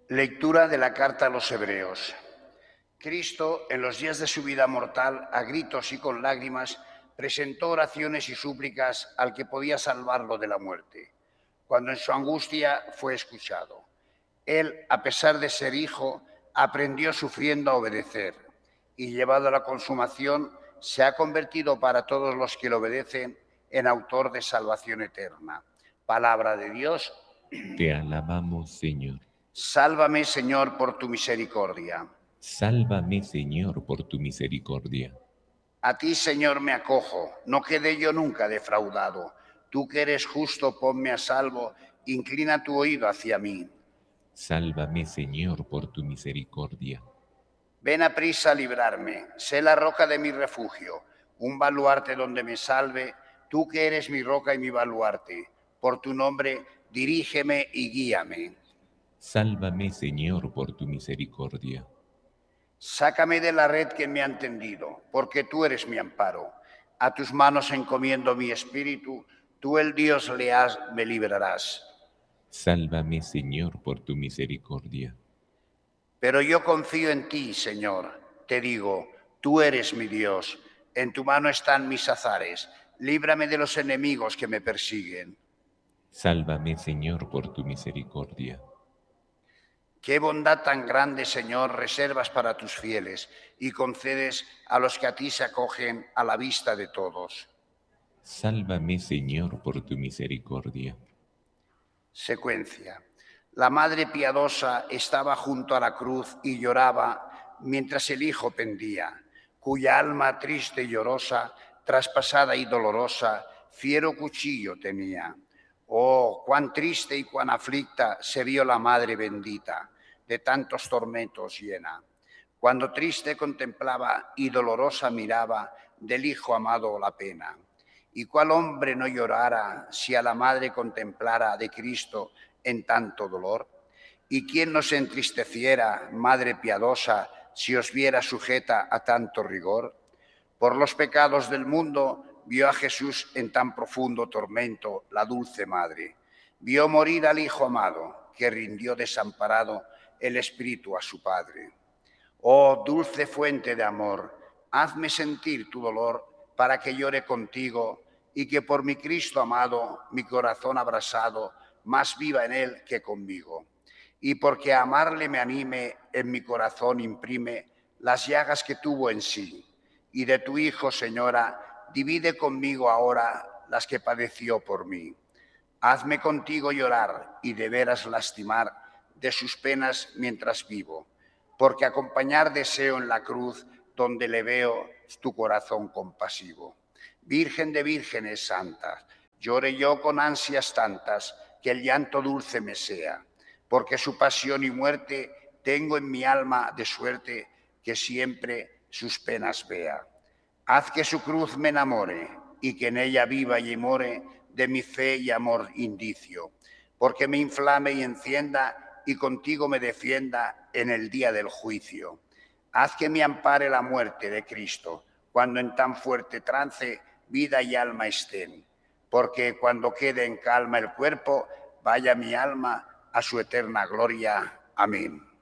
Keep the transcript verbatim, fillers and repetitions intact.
Lectura de la carta a los Hebreos. Cristo, en los días de su vida mortal, a gritos y con lágrimas, presentó oraciones y súplicas al que podía salvarlo de la muerte, cuando en su angustia fue escuchado. Él, a pesar de ser hijo, aprendió sufriendo a obedecer, y llevado a la consumación, se ha convertido para todos los que le obedecen en autor de salvación eterna. Palabra de Dios. Te alabamos, Señor. Sálvame, Señor, por tu misericordia. Sálvame, Señor, por tu misericordia. A ti, Señor, me acojo, no quedé yo nunca defraudado. Tú que eres justo, ponme a salvo, inclina tu oído hacia mí. Sálvame, Señor, por tu misericordia. Ven a prisa a librarme, sé la roca de mi refugio, un baluarte donde me salve, tú que eres mi roca y mi baluarte. Por tu nombre, dirígeme y guíame. Sálvame, Señor, por tu misericordia. Sácame de la red que me han tendido, porque tú eres mi amparo. A tus manos encomiendo mi espíritu, tú el Dios leal me librarás. Sálvame, Señor, por tu misericordia. Pero yo confío en ti, Señor. Te digo, tú eres mi Dios. En tu mano están mis azares. Líbrame de los enemigos que me persiguen. Sálvame, Señor, por tu misericordia. Qué bondad tan grande, Señor, reservas para tus fieles y concedes a los que a ti se acogen a la vista de todos. Sálvame, Señor, por tu misericordia. Secuencia. La madre piadosa estaba junto a la cruz y lloraba mientras el hijo pendía, cuya alma triste y llorosa, traspasada y dolorosa, fiero cuchillo tenía. Oh, cuán triste y cuán aflicta se vio la madre bendita, de tantos tormentos llena, cuando triste contemplaba y dolorosa miraba del hijo amado la pena. ¿Y cuál hombre no llorara si a la madre contemplara de Cristo en tanto dolor? ¿Y quién no se entristeciera, madre piadosa, si os viera sujeta a tanto rigor? Por los pecados del mundo vio a Jesús en tan profundo tormento la dulce madre. Vio morir al Hijo amado, que rindió desamparado el espíritu a su Padre. Oh, dulce fuente de amor, hazme sentir tu dolor para que llore contigo y que por mi Cristo amado, mi corazón abrasado, más viva en él que conmigo. Y porque a amarle me anime, en mi corazón imprime las llagas que tuvo en sí. Y de tu Hijo, Señora, divide conmigo ahora las que padeció por mí. Hazme contigo llorar y de veras lastimar de sus penas mientras vivo, porque acompañar deseo en la cruz donde le veo tu corazón compasivo. Virgen de vírgenes santas, llore yo con ansias tantas, que el llanto dulce me sea, porque su pasión y muerte tengo en mi alma de suerte que siempre sus penas vea. Haz que su cruz me enamore y que en ella viva y more de mi fe y amor indicio, porque me inflame y encienda y contigo me defienda en el día del juicio. Haz que me ampare la muerte de Cristo, cuando en tan fuerte trance vida y alma estén, porque cuando quede en calma el cuerpo, vaya mi alma a su eterna gloria. Amén.